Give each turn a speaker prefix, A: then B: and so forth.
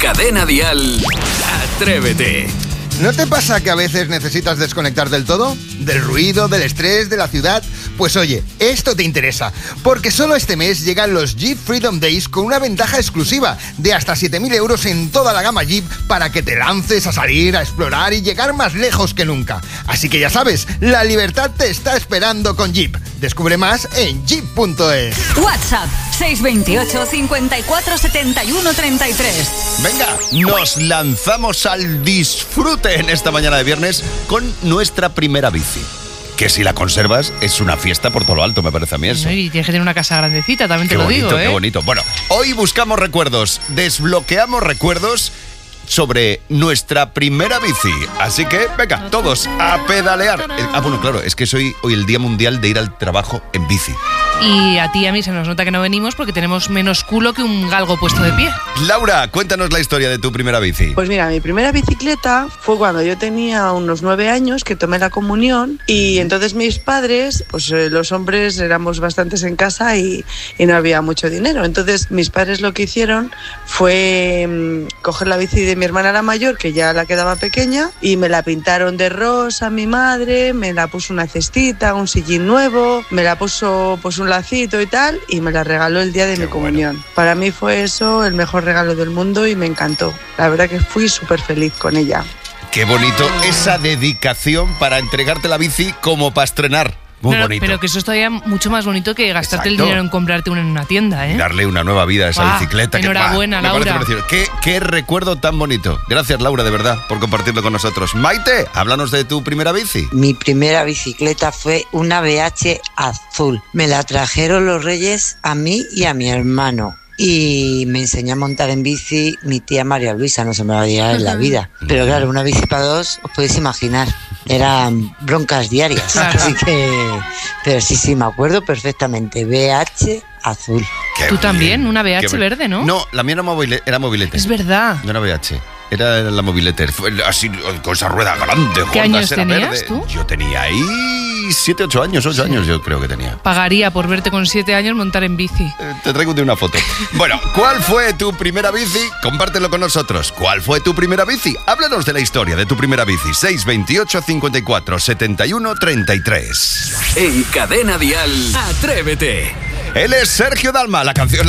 A: Cadena Dial, Atrévete.
B: ¿No te pasa que a veces necesitas desconectar del todo? ¿Del ruido, del estrés, de la ciudad? Pues oye, esto te interesa, porque solo este mes llegan los Jeep Freedom Days con una ventaja exclusiva de hasta 7.000 euros en toda la gama Jeep para que te lances a salir, a explorar y llegar más lejos que nunca. Así que ya sabes, la libertad te está esperando con Jeep. Descubre más en jeep.es.
C: WhatsApp 628 54 71 33.
D: Venga, nos lanzamos al disfrute en esta mañana de viernes con nuestra primera bici. Que si la conservas es una fiesta por todo lo alto, me parece a mí eso.
E: Y tienes que tener una casa grandecita, también te
D: Qué
E: lo
D: bonito,
E: digo, ¿eh?
D: Qué bonito. Bueno, hoy buscamos recuerdos, desbloqueamos recuerdos sobre nuestra primera bici. Así que, venga, todos a pedalear. Bueno, claro, es que es hoy el Día Mundial de ir al trabajo en bici.
E: Y a ti y a mí se nos nota que no venimos porque tenemos menos culo que un galgo puesto de pie.
D: Laura, cuéntanos la historia de tu primera bici.
F: Pues mira, mi primera bicicleta fue cuando yo tenía unos 9 años, que tomé la comunión, y entonces mis padres, pues los hombres éramos bastantes en casa y no había mucho dinero. Entonces mis padres lo que hicieron fue coger la bici de mi hermana la mayor, que ya la quedaba pequeña, y me la pintaron de rosa mi madre, me la puso una cestita, un sillín nuevo, me la puso pues un lacito y tal, y me la regaló el día de mi comunión. Bueno. Para mí fue eso el mejor regalo del mundo y me encantó. La verdad que fui súper feliz con ella.
D: Qué bonito esa dedicación para entregarte la bici como para estrenar. Muy bonito.
E: Pero que eso es todavía mucho más bonito que gastarte el dinero en comprarte una en una tienda, ¿eh?
D: Darle una nueva vida a esa bicicleta.
E: Enhorabuena, Laura.
D: ¿Qué recuerdo tan bonito? Gracias, Laura, de verdad, por compartirlo con nosotros. Maite, háblanos de tu primera bici.
G: Mi primera bicicleta fue una BH azul. Me la trajeron los Reyes a mí y a mi hermano. Y me enseñó a montar en bici mi tía María Luisa, no se me va a olvidar en la vida. Pero claro, una bici para dos, os podéis imaginar, eran broncas diarias. Claro. Así que, pero sí, me acuerdo perfectamente, BH azul.
E: Tú también, una BH verde, ¿no?
D: No, la mía era mobilete.
E: Es verdad.
D: No era BH. Era la mobilete, así con esa rueda grande.
E: ¿Qué años tenías tú?
D: Yo tenía ahí 7, 8 años, 8 años yo creo que tenía.
E: Pagaría por verte con 7 años montar en bici.
D: Te traigo una foto. Bueno, ¿cuál fue tu primera bici? Compártelo con nosotros. ¿Cuál fue tu primera bici? Háblanos de la historia de tu primera bici. 628 54 71 33.
A: En Cadena Dial, Atrévete.
D: Él es Sergio Dalma, la canción...